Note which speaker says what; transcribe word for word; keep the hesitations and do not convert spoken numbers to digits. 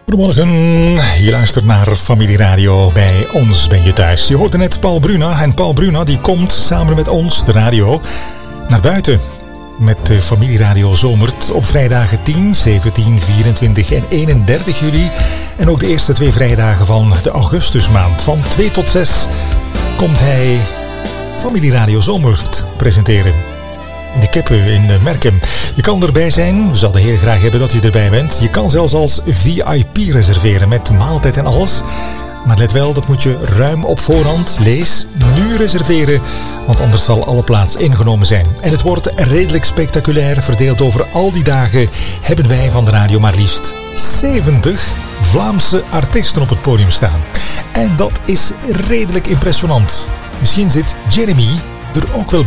Speaker 1: Goedemorgen, je luistert naar Familie Radio. Bij ons ben je thuis. Je hoorde net Paul Bruna en Paul Bruna die komt samen met ons, de radio, naar buiten. Met de Familie Radio Zomert op vrijdagen tien, zeventien, vierentwintig en eenendertig juli. En ook de eerste twee vrijdagen van de augustusmaand. Van twee tot zes komt hij Familie Radio Zomert presenteren. In de Kippen in Merkem. Je kan erbij zijn. We zouden heel graag hebben dat je erbij bent. Je kan zelfs als V I P reserveren met maaltijd en alles. Maar let wel, dat moet je ruim op voorhand. Lees, nu reserveren, want anders zal alle plaats ingenomen zijn. En het wordt redelijk spectaculair. Verdeeld over al die dagen hebben wij van de radio maar liefst zeventig Vlaamse artiesten op het podium staan. En dat is redelijk impressionant. Misschien zit Jeremy er ook wel